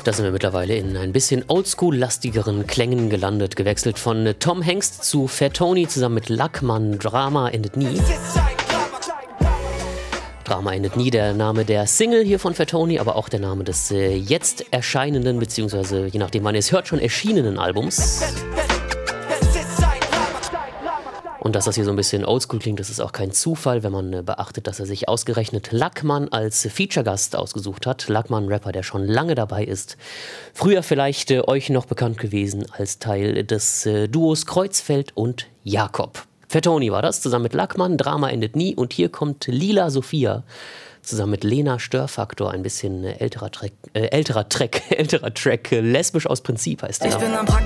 Da sind wir mittlerweile in ein bisschen oldschool-lastigeren Klängen gelandet. Gewechselt von Tom Hanks zu Fatoni zusammen mit Luckman, Drama Endet Nie. Drama Endet Nie, der Name der Single hier von Fatoni, aber auch der Name des jetzt erscheinenden, beziehungsweise je nachdem wann ihr es hört, schon erschienenen Albums. Und dass das hier so ein bisschen oldschool klingt, das ist auch kein Zufall, wenn man beachtet, dass er sich ausgerechnet Luckman als Feature-Gast ausgesucht hat. Luckman, Rapper, der schon lange dabei ist. Früher vielleicht euch noch bekannt gewesen als Teil des Duos Kreuzfeld und Jakob. Fatoni war das, zusammen mit Luckman, Drama Endet Nie. Und hier kommt Lila Sophia zusammen mit Lena Störfaktor, ein bisschen älterer Track, lesbisch aus Prinzip heißt der.